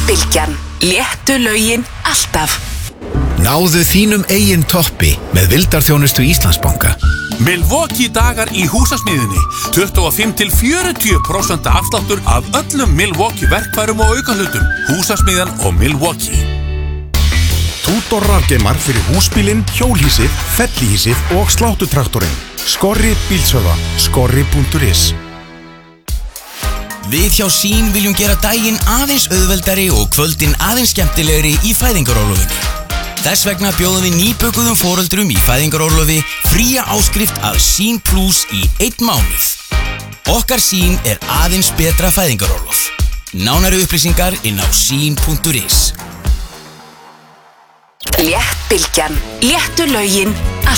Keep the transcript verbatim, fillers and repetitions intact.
Léttbylgjan. Léttu lögin alltaf. Náðu þínum eigin toppi með vildarþjónustu Íslandsbanka. Milwaukee dagar í húsasmiðjunni. tuttugu og fimm til fjörutíu prósent afsláttur af öllum Milwaukee verkfærum og aukahlutum. Húsasmiðjan og Milwaukee. Tudor rafgeimar fyrir húsbílinn, hjólhýsið, fellihýsið og sláttutraktorinn. Skorri bílsöða. Skorri punktur is. Við hjá Sín viljum gera daginn aðeins auðveldari og kvöldin aðeins skemmtilegri í fæðingarorlofinu. Þess vegna bjóðum við nýbökuðum foreldrum í fæðingarorlofi fría áskrift að Sín Plus í einn mánuð. Okkar Sín er aðeins betra fæðingarorlof. Nánari upplýsingar inn á sín punktur is. Léttbylgjan. Léttu lögin alltaf.